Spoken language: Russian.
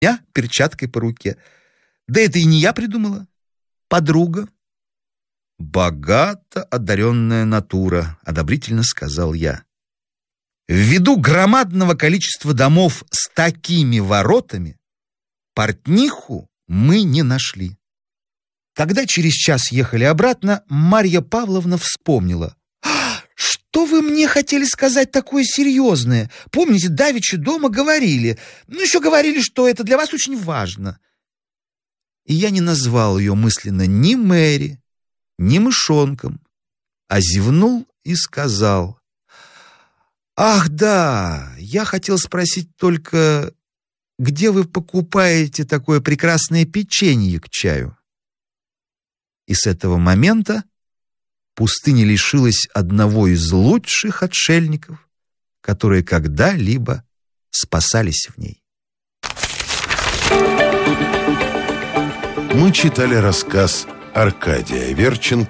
Я перчаткой по руке. Да это и не я придумала. Подруга. Богато одаренная натура, одобрительно сказал я. Ввиду громадного количества домов с такими воротами, портниху мы не нашли. Когда через час ехали обратно, Марья Павловна вспомнила. «Что вы мне хотели сказать такое серьезное? Помните, давеча дома говорили. Еще говорили, что это для вас очень важно». И я не назвал ее мысленно ни Мэри, ни мышонком, а зевнул и сказал: «Ах, да, я хотел спросить только, где вы покупаете такое прекрасное печенье к чаю?» И с этого момента пустыня лишилась одного из лучших отшельников, которые когда-либо спасались в ней. Мы читали рассказ Аркадия Верченко